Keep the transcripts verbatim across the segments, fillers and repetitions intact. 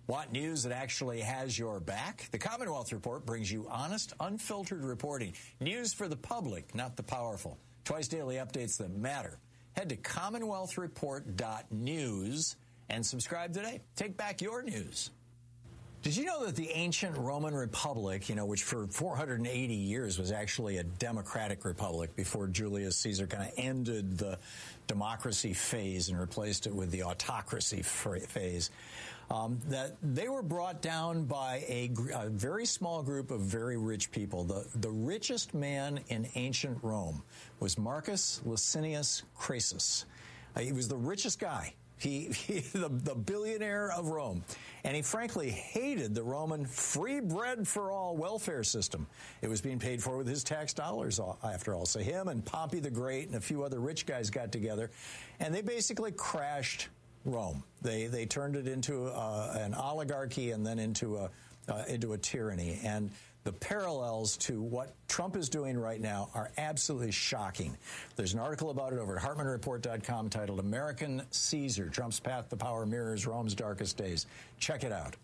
Want news that actually has your back? The Commonwealth Report brings you honest, unfiltered reporting. News for the public, not the powerful. Twice daily updates that matter. Head to commonwealth report dot news and subscribe today. Take back your news. Did you know that the ancient Roman Republic, you know, which for four hundred eighty years was actually a democratic republic before Julius Caesar kind of ended the democracy phase and replaced it with the autocracy phase, um, that they were brought down by a, a very small group of very rich people. The, the richest man in ancient Rome was Marcus Licinius Crassus. Uh, he was the richest guy. He, he the, the billionaire of Rome. And he frankly hated the Roman free bread for all welfare system. It was being paid for with his tax dollars, after all. So him and Pompey the Great and a few other rich guys got together, and they basically crashed Rome. They they turned it into uh, an oligarchy and then into a uh, into a tyranny. And the parallels to what Trump is doing right now are absolutely shocking. There's an article about it over at hartmann report dot com titled American Caesar, Trump's Path to Power Mirrors Rome's Darkest Days. Check it out.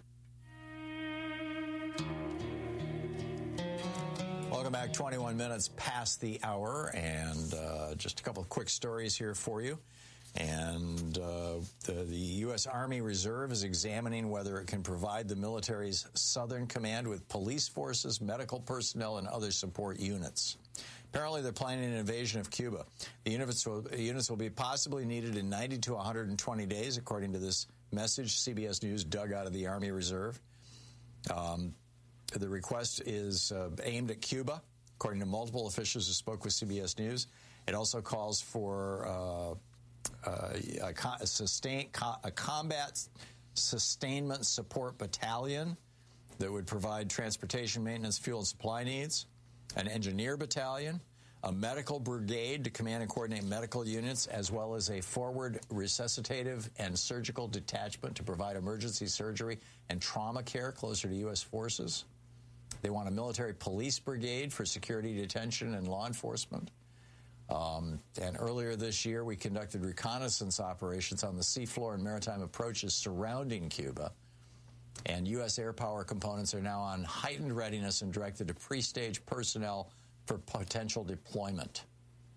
Welcome back. twenty-one minutes past the hour, and uh, just a couple of quick stories here for you. And uh, the, the U S. Army Reserve is examining whether it can provide the military's Southern Command with police forces, medical personnel, and other support units. Apparently, they're planning an invasion of Cuba. The units will, units will be possibly needed in ninety to one hundred twenty days, according to this message C B S News dug out of the Army Reserve. Um, the request is uh, aimed at Cuba, according to multiple officials who spoke with C B S News. It also calls for uh, Uh, a, a, sustain, a combat sustainment support battalion that would provide transportation, maintenance, fuel, and supply needs, an engineer battalion, a medical brigade to command and coordinate medical units, as well as a forward resuscitative and surgical detachment to provide emergency surgery and trauma care closer to U S forces. They want a military police brigade for security detention and law enforcement. Um, and earlier this year, we conducted reconnaissance operations on the seafloor and maritime approaches surrounding Cuba. And U S air power components are now on heightened readiness and directed to pre-stage personnel for potential deployment.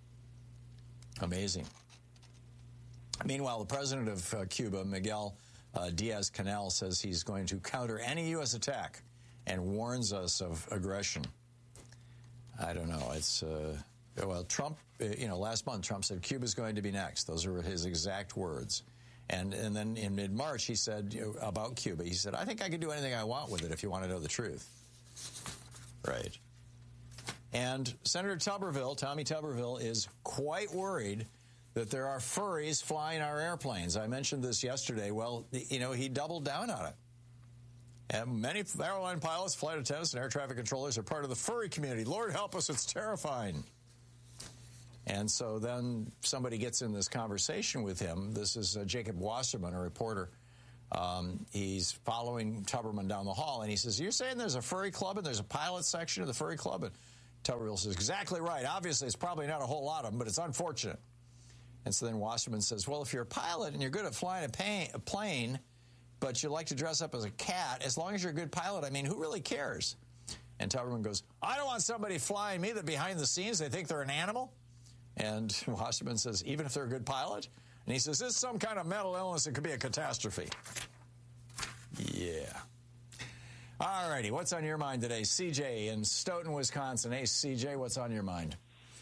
Amazing. Meanwhile, the president of uh, Cuba, Miguel uh, Diaz-Canel, says he's going to counter any U S attack and warns us of aggression. I don't know. It's... Uh, Well, Trump, you know, last month, Trump said Cuba's going to be next. Those are his exact words. And and then in mid-March, he said, you know, about Cuba, he said, I think I can do anything I want with it if you want to know the truth. Right. And Senator Tuberville, Tommy Tuberville, is quite worried that there are furries flying our airplanes. I mentioned this yesterday. Well, you know, he doubled down on it. And many airline pilots, flight attendants, and air traffic controllers are part of the furry community. Lord help us, it's terrifying. And so then somebody gets in this conversation with him. This is uh, Jacob Wasserman, a reporter. Um, he's following Tuberman down the hall, and he says, you're saying there's a furry club and there's a pilot section of the furry club? And Tuberville says, exactly right. Obviously, it's probably not a whole lot of them, but it's unfortunate. And so then Wasserman says, well, if you're a pilot and you're good at flying a, pay- a plane, but you like to dress up as a cat, as long as you're a good pilot, I mean, who really cares? And Tuberman goes, I don't want somebody flying me that behind the scenes, they think they're an animal. And Wasserman says, even if they're a good pilot? And he says, this is some kind of mental illness. It could be a catastrophe. Yeah. All righty. What's on your mind today? C J in Stoughton, Wisconsin. Hey, C J, what's on your mind?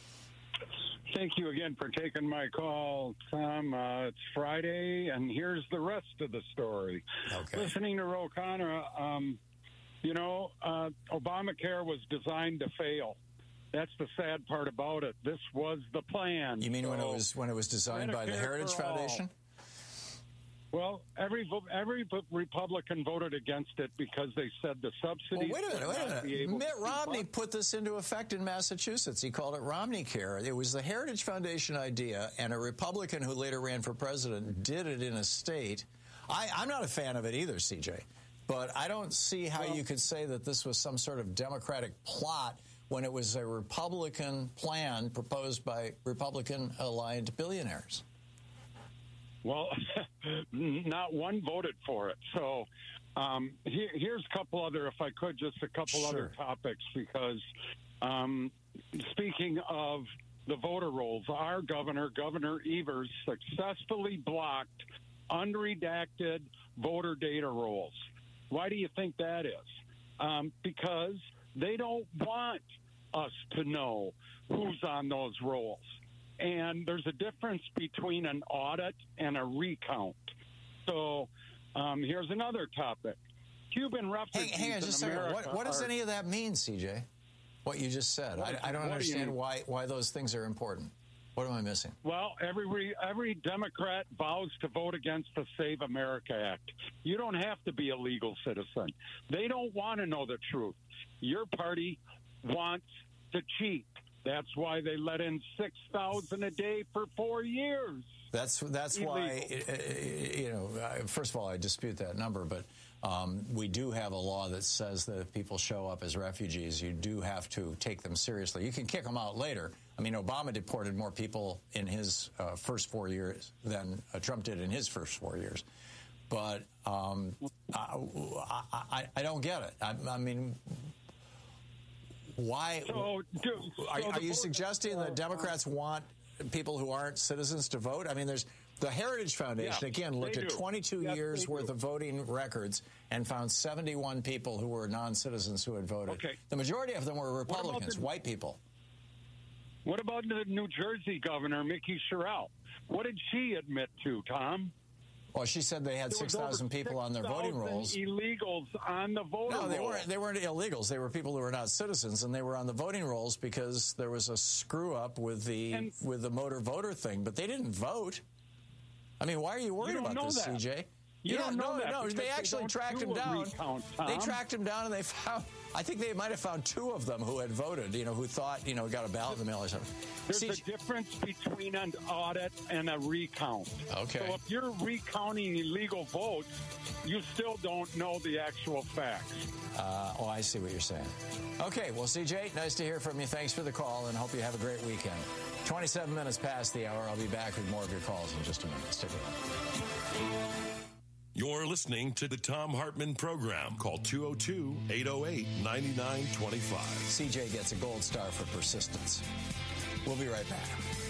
Thank you again for taking my call, Tom. Uh, it's Friday, and here's the rest of the story. Okay. Listening to Ro Khanna, um, you know, uh, Obamacare was designed to fail. That's the sad part about it. This was the plan. You mean so, when it was when it was designed by the Heritage Foundation? Well, every every Republican voted against it because they said the subsidies. Well, wait a minute, wait a minute. Mitt Romney put this into effect in Massachusetts. He called it Romney Care. It was the Heritage Foundation idea, and a Republican who later ran for president did it in a state. I, I'm not a fan of it either, C J, but I don't see how well, you could say that this was some sort of Democratic plot when it was a Republican plan proposed by Republican-aligned billionaires. Well, not one voted for it. So Um, here, here's a couple other, if I could, just a couple Sure. other topics, because um, speaking of the voter rolls, our governor, Governor Evers, successfully blocked unredacted voter data rolls. Why do you think that is? Um, because they don't want us to know who's on those rolls. And there's a difference between an audit and a recount. So um, here's another topic. Cuban refugees Hang, hang on just a in second. America What, what does are, any of that mean, C J? What you just said. What- I, I don't what do you understand mean? why, why those things are important. What am I missing? Well, every every Democrat vows to vote against the Save America Act. You don't have to be a legal citizen. They don't want to know the truth. Your party wants to cheat. That's why they let in six thousand a day for four years. That's that's Illegal. why, uh, you know, uh, first of all, I dispute that number, but um, we do have a law that says that if people show up as refugees, you do have to take them seriously. You can kick them out later. I mean, Obama deported more people in his uh, first four years than uh, Trump did in his first four years. But um, I, I, I don't get it. I, I mean, why? So, do, Are, so are the you vote- suggesting that Democrats want people who aren't citizens to vote? I mean, there's the Heritage Foundation, Yeah, again, looked they at do. twenty-two Yes, years they worth do. of voting records and found seventy-one people who were non-citizens who had voted. Okay. The majority of them were about Republicans, the- white people. What about the New Jersey governor, Mickey Sherrill? What did she admit to, Tom? Well, she said they had There was six thousand over people on their voting rolls. six thousand illegals on the voter No, they roll. weren't. They weren't illegals. They were people who were not citizens, and they were on the voting rolls because there was a screw up with the And- with the motor voter thing. But they didn't vote. I mean, why are you worried You don't about know this, that. C J? You yeah, don't know no, that no. because They they actually don't tracked do him a down. recount, They Tom. tracked him down, and they found. I think they might have found two of them who had voted. You know, who thought you know got a ballot in the mail or something. There's C J, a difference between an audit and a recount. Okay. So if you're recounting illegal votes, you still don't know the actual facts. uh, oh, I see what you're saying. Okay, well, C J, nice to hear from you. Thanks for the call, and hope you have a great weekend. twenty-seven minutes past the hour. I'll be back with more of your calls in just a minute. Stick around. You're listening to the Tom Hartman Program. Call two oh two, eight oh eight, nine nine two five. C J gets a gold star for persistence. We'll be right back.